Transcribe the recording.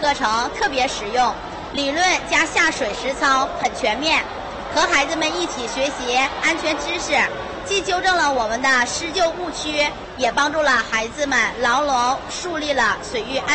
课程特别实用，理论加下水实操很全面，和孩子们一起学习安全知识，既纠正了我们的施救误区，也帮助了孩子们牢牢树立了水域安